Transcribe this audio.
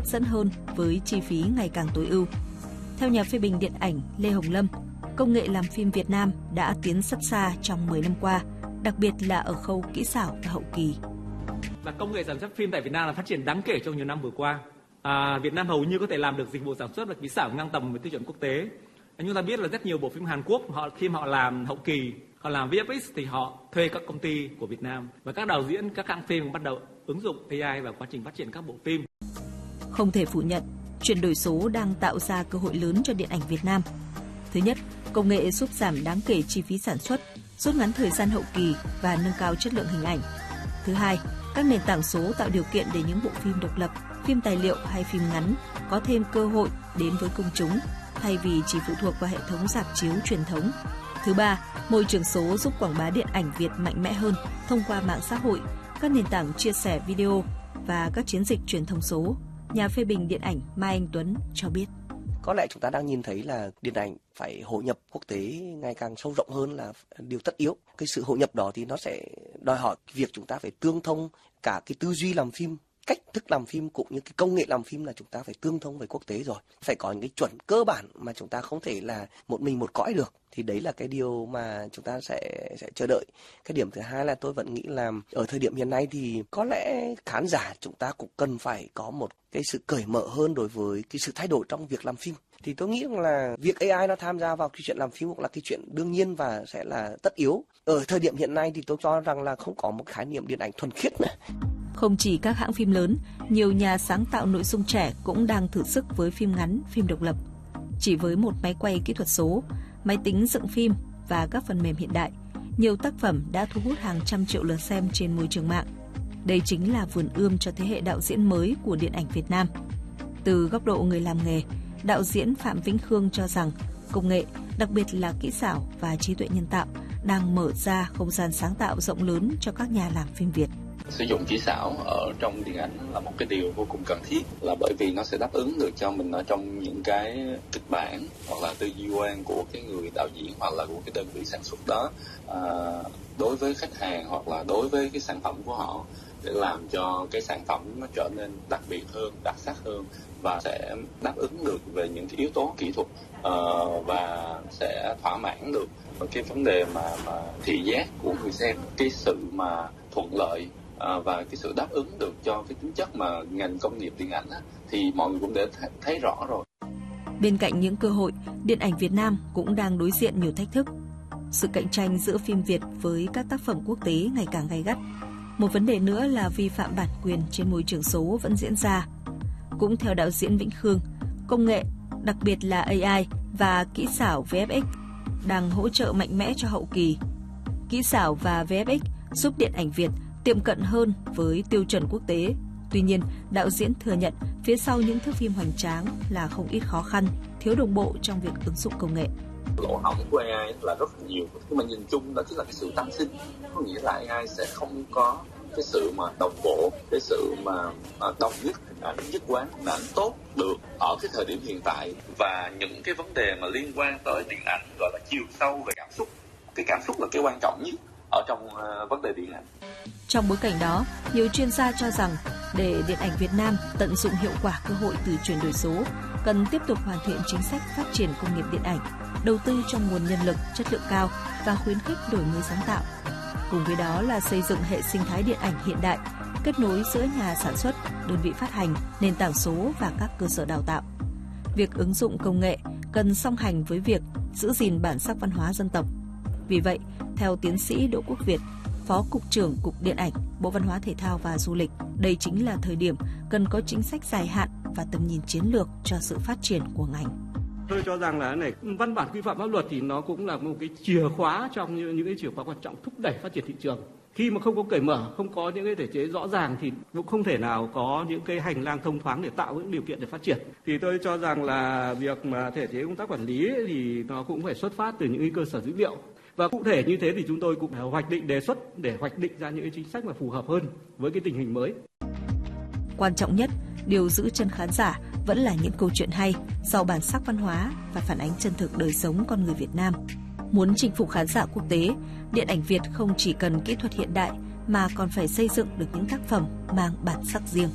hấp dẫn hơn với chi phí ngày càng tối ưu. Theo nhà phê bình điện ảnh Lê Hồng Lâm, công nghệ làm phim Việt Nam đã tiến rất xa trong 10 năm qua, đặc biệt là ở khâu kỹ xảo và hậu kỳ. Và công nghệ sản xuất phim tại Việt Nam là phát triển đáng kể trong nhiều năm vừa qua. Việt Nam hầu như có thể làm được dịch vụ sản xuất và kỹ xảo ngang tầm với tiêu chuẩn quốc tế. Chúng ta biết là rất nhiều bộ phim Hàn Quốc khi họ làm hậu kỳ, họ làm VFX thì họ thuê các công ty của Việt Nam, và các đạo diễn, các hãng phim bắt đầu ứng dụng AI vào quá trình phát triển các bộ phim. Không thể phủ nhận, chuyển đổi số đang tạo ra cơ hội lớn cho điện ảnh Việt Nam. Thứ nhất, công nghệ giúp giảm đáng kể chi phí sản xuất, rút ngắn thời gian hậu kỳ và nâng cao chất lượng hình ảnh. Thứ hai, các nền tảng số tạo điều kiện để những bộ phim độc lập, phim tài liệu hay phim ngắn có thêm cơ hội đến với công chúng, thay vì chỉ phụ thuộc vào hệ thống rạp chiếu truyền thống. Thứ ba, môi trường số giúp quảng bá điện ảnh Việt mạnh mẽ hơn thông qua mạng xã hội, các nền tảng chia sẻ video và các chiến dịch truyền thông số. Nhà phê bình điện ảnh Mai Anh Tuấn cho biết. Có lẽ chúng ta đang nhìn thấy là điện ảnh phải hội nhập quốc tế ngày càng sâu rộng hơn là điều tất yếu. Cái sự hội nhập đó thì nó sẽ đòi hỏi việc chúng ta phải tương thông cả cái tư duy làm phim, cách thức làm phim cũng như cái công nghệ làm phim, là chúng ta phải tương thông với quốc tế rồi. Phải có những cái chuẩn cơ bản mà chúng ta không thể là một mình một cõi được. Thì đấy là cái điều mà chúng ta sẽ chờ đợi. Cái điểm thứ hai là tôi vẫn nghĩ là ở thời điểm hiện nay thì có lẽ khán giả chúng ta cũng cần phải có một cái sự cởi mở hơn đối với cái sự thay đổi trong việc làm phim. Thì tôi nghĩ là việc AI nó tham gia vào cái chuyện làm phim cũng là cái chuyện đương nhiên và sẽ là tất yếu. Ở thời điểm hiện nay thì tôi cho rằng là không có một khái niệm điện ảnh thuần khiết nữa. Không chỉ các hãng phim lớn, nhiều nhà sáng tạo nội dung trẻ cũng đang thử sức với phim ngắn, phim độc lập. Chỉ với một máy quay kỹ thuật số, máy tính dựng phim và các phần mềm hiện đại, nhiều tác phẩm đã thu hút hàng trăm triệu lượt xem trên môi trường mạng. Đây chính là vườn ươm cho thế hệ đạo diễn mới của điện ảnh Việt Nam. Từ góc độ người làm nghề, đạo diễn Phạm Vĩnh Khương cho rằng công nghệ, đặc biệt là kỹ xảo và trí tuệ nhân tạo, đang mở ra không gian sáng tạo rộng lớn cho các nhà làm phim Việt. Sử dụng kỹ xảo ở trong điện ảnh là một cái điều vô cùng cần thiết, là bởi vì nó sẽ đáp ứng được cho mình ở trong những cái kịch bản hoặc là tư duy quan của cái người đạo diễn hoặc là của cái đơn vị sản xuất đó, đối với khách hàng hoặc là đối với cái sản phẩm của họ, để làm cho cái sản phẩm nó trở nên đặc biệt hơn, đặc sắc hơn và sẽ đáp ứng được về những cái yếu tố kỹ thuật và sẽ thỏa mãn được cái vấn đề mà thị giác của người xem, cái sự mà thuận lợi và cái sự đáp ứng được cho cái tính chất mà ngành công nghiệp điện ảnh thì mọi người cũng đã thấy rõ rồi. Bên cạnh những cơ hội, điện ảnh Việt Nam cũng đang đối diện nhiều thách thức. Sự cạnh tranh giữa phim Việt với các tác phẩm quốc tế ngày càng gay gắt. Một vấn đề nữa là vi phạm bản quyền trên môi trường số vẫn diễn ra. Cũng theo đạo diễn Vĩnh Khương, công nghệ, đặc biệt là AI và kỹ xảo VFX đang hỗ trợ mạnh mẽ cho hậu kỳ. Kỹ xảo và VFX giúp điện ảnh Việt tiệm cận hơn với tiêu chuẩn quốc tế. Tuy nhiên, đạo diễn thừa nhận phía sau những thước phim hoành tráng là không ít khó khăn, thiếu đồng bộ trong việc ứng dụng công nghệ. Lỗ hổng của AI là rất nhiều, nhưng mà nhìn chung đó chính là cái sự tăng sinh. Có nghĩa là AI sẽ không có cái sự mà đồng bộ, cái sự mà đồng nhất, nhất quán, đã tốt được ở cái thời điểm hiện tại, và những cái vấn đề mà liên quan tới điện ảnh gọi là chiều sâu về cảm xúc. Cái cảm xúc là cái quan trọng nhất ở trong vấn đề điện ảnh. Trong bối cảnh đó, nhiều chuyên gia cho rằng để điện ảnh Việt Nam tận dụng hiệu quả cơ hội từ chuyển đổi số, cần tiếp tục hoàn thiện chính sách phát triển công nghiệp điện ảnh, đầu tư trong nguồn nhân lực chất lượng cao và khuyến khích đổi mới sáng tạo. Cùng với đó là xây dựng hệ sinh thái điện ảnh hiện đại, kết nối giữa nhà sản xuất, đơn vị phát hành, nền tảng số và các cơ sở đào tạo. Việc ứng dụng công nghệ cần song hành với việc giữ gìn bản sắc văn hóa dân tộc. Vì vậy, theo tiến sĩ Đỗ Quốc Việt, Phó Cục trưởng Cục Điện ảnh, Bộ Văn hóa Thể thao và Du lịch, đây chính là thời điểm cần có chính sách dài hạn và tầm nhìn chiến lược cho sự phát triển của ngành. Tôi cho rằng là này, văn bản quy phạm pháp luật thì nó cũng là một cái chìa khóa trong những cái chìa khóa quan trọng thúc đẩy phát triển thị trường. Khi mà không có cởi mở, không có những cái thể chế rõ ràng thì cũng không thể nào có những cái hành lang thông thoáng để tạo những điều kiện để phát triển. Thì tôi cho rằng là việc mà thể chế công tác quản lý thì nó cũng phải xuất phát từ những cái cơ sở dữ liệu. Và cụ thể như thế thì chúng tôi cũng hoạch định đề xuất để hoạch định ra những cái chính sách mà phù hợp hơn với cái tình hình mới. Quan trọng nhất, điều giữ chân khán giả vẫn là những câu chuyện hay, giàu bản sắc văn hóa và phản ánh chân thực đời sống con người Việt Nam. Muốn chinh phục khán giả quốc tế, điện ảnh Việt không chỉ cần kỹ thuật hiện đại mà còn phải xây dựng được những tác phẩm mang bản sắc riêng.